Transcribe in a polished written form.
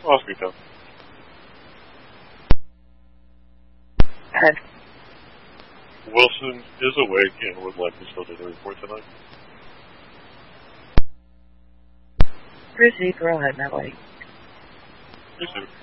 Oscar Town. Head. Wilson is awake and would like to still do the report tonight. Proceed, go ahead, Natalie. Proceed.